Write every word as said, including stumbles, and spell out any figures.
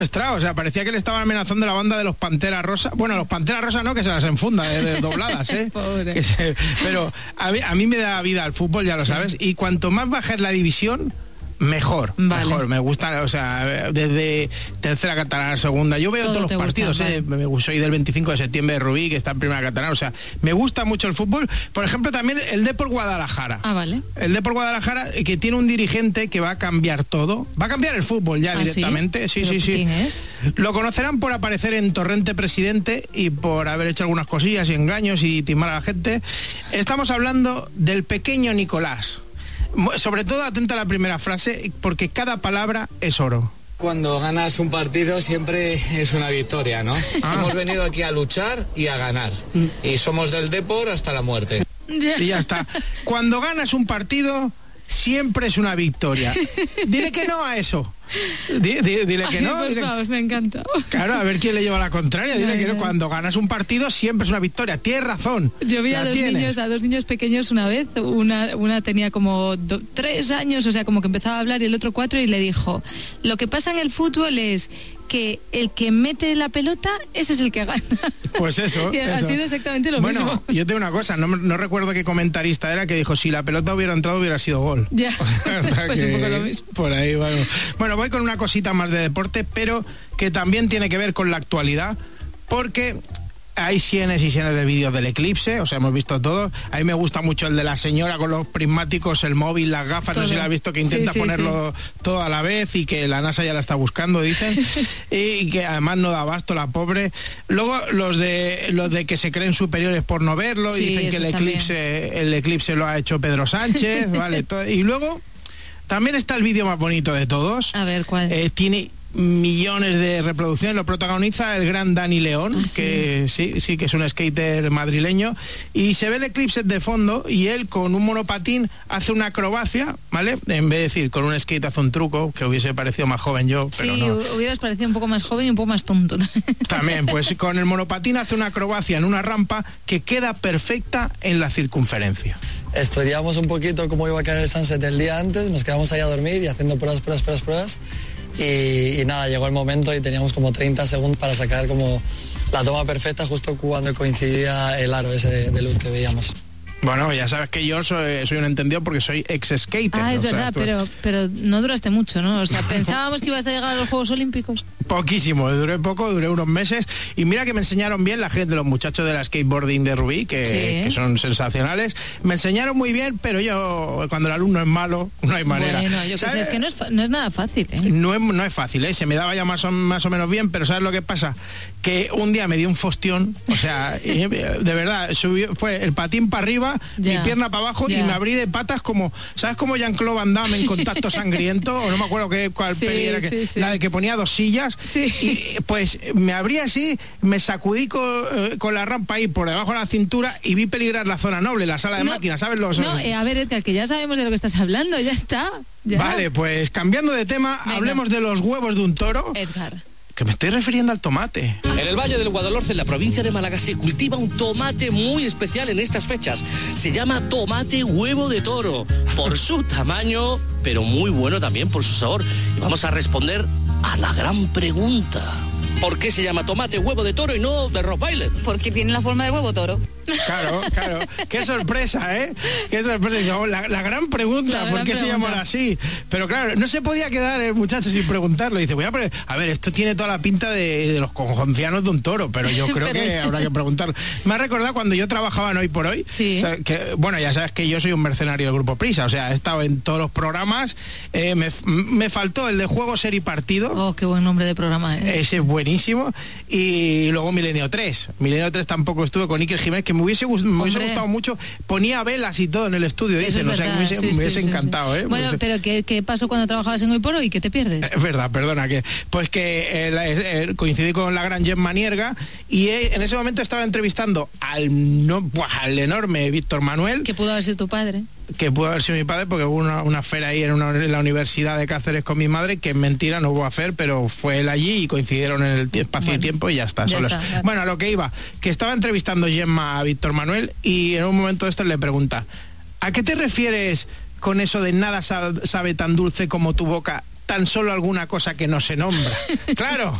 O sea, parecía que le estaban amenazando la banda de los Pantera Rosa. Bueno, los Pantera Rosa no, que se las enfunda de, de dobladas, ¿eh? Pobre. Que se, pero a mí, a mí me da vida el fútbol, ya lo sí. sabes, y cuanto más baja es la división, mejor, vale. mejor, me gusta, o sea, desde tercera catalana, segunda, yo veo Todo todos los partidos, gusta, eh, vale. me, soy del veinticinco de septiembre de Rubí, que está en primera catalana, o sea, me gusta mucho el fútbol, por ejemplo, también el Depor Guadalajara. Ah, vale. El Depor Guadalajara, que tiene un dirigente que va a cambiar todo, va a cambiar el fútbol ya ¿Ah, directamente, sí, sí, sí. ¿Quién es? Lo conocerán por aparecer en Torrente Presidente y por haber hecho algunas cosillas y engaños y timar a la gente. Estamos hablando del pequeño Nicolás. Sobre todo atenta a la primera frase, porque cada palabra es oro. Cuando ganas un partido siempre es una victoria, ¿no? Ah. Hemos venido aquí a luchar y a ganar. Y somos del Depor hasta la muerte. Y ya está. Cuando ganas un partido siempre es una victoria. Dile que no a eso. Dile, dile, dile que Ay, no. Por dile... favor, me encanta. Claro, a ver quién le lleva la contraria. Dile Ay, que no, cuando ganas un partido siempre es una victoria. Tienes razón. Yo vi a dos, niños, a dos niños pequeños una vez. Una, una tenía como do, tres años, o sea, como que empezaba a hablar, y el otro cuatro, y le dijo: lo que pasa en el fútbol es que el que mete la pelota, ese es el que gana. Pues eso. Y ha eso. sido exactamente lo bueno, mismo. Bueno, yo tengo una cosa, no, no recuerdo qué comentarista era que dijo, si la pelota hubiera entrado hubiera sido gol. Ya, pues un poco lo mismo. Por ahí, bueno. Bueno, voy con una cosita más de deporte, pero que también tiene que ver con la actualidad, porque hay cienes y cienes de vídeos del eclipse, o sea, hemos visto todo. A mí me gusta mucho el de la señora con los prismáticos, el móvil, las gafas, todo. No sé si la has visto, que intenta sí, sí, ponerlo sí. todo a la vez y que la NASA ya la está buscando, dicen, y que además no da abasto la pobre. Luego los de los de que se creen superiores por no verlo, sí, y dicen que el eclipse, el eclipse lo ha hecho Pedro Sánchez, vale, todo. Y luego también está el vídeo más bonito de todos. A ver, ¿cuál? Eh, tiene millones de reproducciones, lo protagoniza el gran Dani León, ¿Ah, sí? que sí, sí, que es un skater madrileño, y se ve el eclipse de fondo y él con un monopatín hace una acrobacia, ¿vale? En vez de decir con un skate hace un truco, que hubiese parecido más joven yo, pero sí, no. hubieras parecido un poco más joven y un poco más tonto. También, pues con el monopatín hace una acrobacia en una rampa que queda perfecta en la circunferencia. Estudiamos un poquito cómo iba a caer el sunset el día antes, nos quedamos ahí a dormir y haciendo pruebas, pruebas, pruebas, pruebas. Y, y nada, llegó el momento y teníamos como treinta segundos para sacar como la toma perfecta justo cuando coincidía el aro ese de, de luz que veíamos. Bueno, ya sabes que yo soy, soy un entendido porque soy ex-skater. Ah, es ¿no? verdad, o sea, pero, pero no duraste mucho, ¿no? O sea, pensábamos que ibas a llegar a los Juegos Olímpicos. Poquísimo, duré poco, duré unos meses. Y mira que me enseñaron bien la gente, los muchachos de la skateboarding de Rubí, que, sí. que son sensacionales. Me enseñaron muy bien, pero yo, cuando el alumno es malo, no hay manera. Bueno, yo que sé, es que no es, no es nada fácil, ¿eh? No es, no es fácil, ¿eh? Se me daba ya más o, más o menos bien, pero ¿sabes lo que pasa? Que un día me dio un fostión, o sea, de verdad, subió, fue el patín para arriba, ya. mi pierna para abajo, ya. y me abrí de patas como, ¿sabes cómo Jean-Claude Van Damme en Contacto Sangriento? O no me acuerdo qué, cuál sí, peli era, que, sí, sí. la de que ponía dos sillas, sí. y pues me abrí así, me sacudí con, eh, con la rampa ahí por debajo de la cintura y vi peligrar la zona noble, la sala de no, máquinas, ¿sabes? Los, no, eh, a ver, Edgar, que ya sabemos de lo que estás hablando, ya está. Ya. Vale, pues cambiando de tema, Venga. hablemos de los huevos de un toro. Edgar. Que me estoy refiriendo al tomate. En el Valle del Guadalhorce, en la provincia de Málaga, se cultiva un tomate muy especial en estas fechas. Se llama tomate huevo de toro, por su tamaño, pero muy bueno también por su sabor. Y vamos a responder a la gran pregunta. ¿Por qué se llama tomate huevo de toro y no de Rottweiler? Porque tiene la forma del huevo toro. Claro, claro. Qué sorpresa, ¿eh? Qué sorpresa. La, la gran pregunta, la ¿por qué se llaman así? Pero claro, no se podía quedar el muchacho sin preguntarlo. Y dice, voy a, a ver, esto tiene toda la pinta de, de los cojoncianos de un toro, pero yo creo pero... que habrá que preguntarlo. Me ha recordado cuando yo trabajaba en Hoy por Hoy. Sí. O sea, que, bueno, ya sabes que yo soy un mercenario del Grupo Prisa. O sea, he estado en todos los programas. Eh, me, me faltó el de Juego, Ser y Partido. Oh, qué buen nombre de programa, ¿eh? Ese es buenísimo. Y luego Milenio tres. Milenio tres tampoco estuve con Iker Jiménez, que me hubiese, me hubiese gustado mucho. Ponía velas y todo en el estudio, dicen. O sea, que me hubiese, sí, me hubiese sí, encantado, sí. ¿eh? Bueno, hubiese... pero ¿qué, ¿qué pasó cuando trabajabas en Hoy por Hoy? ¿Qué te pierdes? Es verdad, perdona. que Pues que eh, eh, coincidí con la gran Gemma Nierga y eh, en ese momento estaba entrevistando al, no, buah, al enorme Víctor Manuel. Que pudo haber sido tu padre. Que pudo haber sido mi padre, porque hubo una, una feria ahí en, una, en la Universidad de Cáceres con mi madre, que en mentira no hubo afer, pero fue él allí y coincidieron en el espacio bueno, y tiempo y ya está. Ya solo está es. claro. Bueno, a lo que iba, que estaba entrevistando Gemma a Víctor Manuel y en un momento de esto le pregunta, ¿a qué te refieres con eso de nada sabe tan dulce como tu boca, tan solo alguna cosa que no se nombra. Claro.